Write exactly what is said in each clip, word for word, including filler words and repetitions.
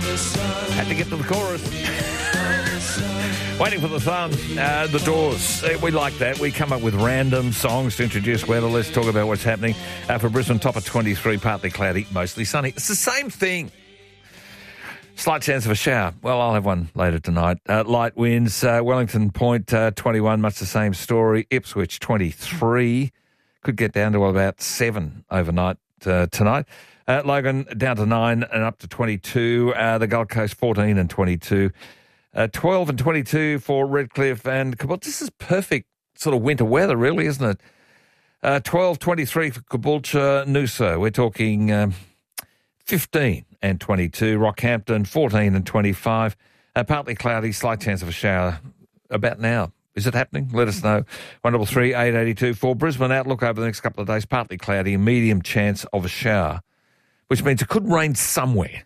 Had to get to the chorus. Waiting for the sun. Uh, the Doors. Uh, we like that. We come up with random songs to introduce weather. Let's talk about what's happening. Uh, for Brisbane, top of twenty-three, partly cloudy, mostly sunny. It's the same thing. Slight chance of a shower. Well, I'll have one later tonight. Uh, light winds. Uh, Wellington Point, uh, twenty-one, much the same story. Ipswich, twenty-three. Could get down to about seven overnight uh, tonight. Uh, Logan, down to nine and up to twenty-two. Uh, the Gold Coast, fourteen and twenty-two. Uh, twelve and twenty-two for Redcliffe and Caboolture. This is perfect sort of winter weather, really, isn't it? Uh, twelve, twenty-three for Caboolture, Noosa. We're talking um, fifteen and twenty-two. Rockhampton, fourteen and twenty-five. Uh, partly cloudy, slight chance of a shower about now. Is it happening? Let us know. one double three, eight eight two. For Brisbane, outlook over the next couple of days, partly cloudy, a medium chance of a shower, which means it could rain somewhere.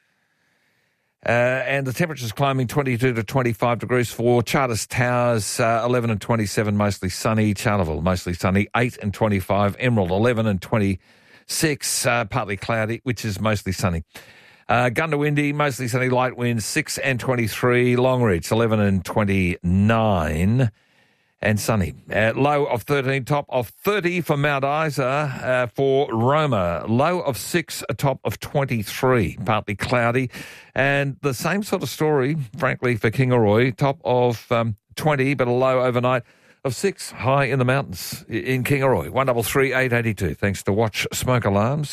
Uh, and the temperature's climbing twenty-two to twenty-five degrees for Charters Towers, uh, eleven and twenty-seven, mostly sunny. Charleville, mostly sunny, eight and twenty-five. Emerald, eleven and twenty-six, uh, partly cloudy, which is mostly sunny. Uh, Gundawindi, mostly sunny, light winds, six and twenty-three. Longreach, eleven and twenty-nine. And sunny. Uh, low of thirteen, top of thirty for Mount Isa. Uh, for Roma, low of six, a top of twenty-three, partly cloudy. And the same sort of story, frankly, for Kingaroy, top of um, twenty, but a low overnight of six, high in the mountains in Kingaroy. one double three, eight eight two. Thanks to Watch Smoke Alarms.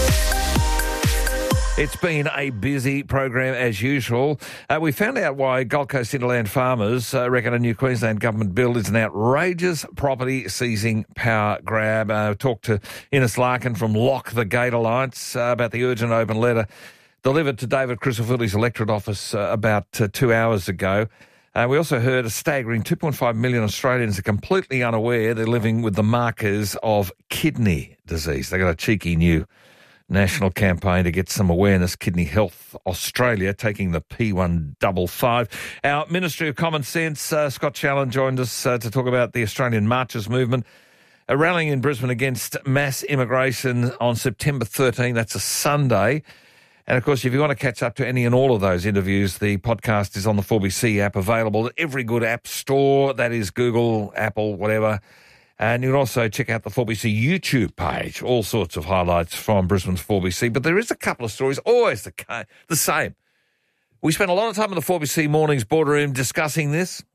It's been a busy program as usual. Uh, we found out why Gold Coast hinterland farmers uh, reckon a new Queensland government bill is an outrageous property seizing power grab. Uh, talked to Innes Larkin from Lock the Gate Alliance uh, about the urgent open letter delivered to David Crisafulli's electorate office uh, about uh, two hours ago. Uh, we also heard a staggering two point five million Australians are completely unaware they're living with the markers of kidney disease. They got a cheeky new national campaign to get some awareness. Kidney Health Australia taking the P one fifty-five. Our Ministry of Common Sense, uh, Scott Challen, joined us uh, to talk about the Australian Marches movement. A rallying in Brisbane against mass immigration on September thirteenth. That's a Sunday. And, of course, if you want to catch up to any and all of those interviews, the podcast is on the four B C app, available at every good app store. That is Google, Apple, whatever. And you can also check out the four B C YouTube page, all sorts of highlights from Brisbane's four B C. But there is a couple of stories, always the, the same. We spent a lot of time in the four B C Mornings boardroom discussing this.